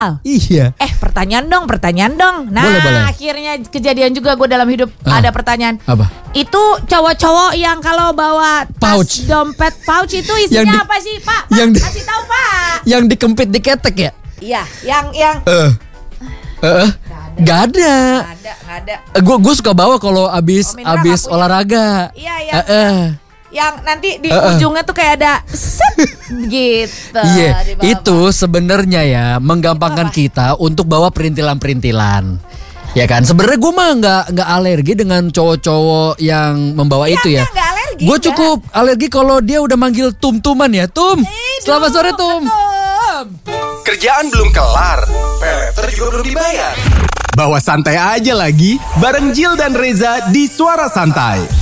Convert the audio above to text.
Iya. Pertanyaan dong. Nah, boleh. akhirnya kejadian juga gue dalam hidup ada pertanyaan. Apa? Itu cowok-cowok yang kalau bawa tas dompet pouch itu isinya apa sih, Pak? Kasih tahu, Pak. Yang dikempit diketek ya? Iya, yang Gak ada. Gue suka bawa kalau abis olahraga. Iya. Yang nanti di ujungnya tuh kayak ada set gitu. Iya, itu sebenarnya ya menggampangkan kita untuk bawa perintilan-perintilan. Ya kan, sebenarnya gue mah nggak alergi dengan cowok-cowok yang membawa itu ya. Gue cukup alergi kalau dia udah manggil tum-tuman ya. Tum, selamat sore Tum. Kerjaan belum kelar, peleter juga belum dibayar. Bawa santai aja lagi, bareng Jill dan Reza di Suara Santai.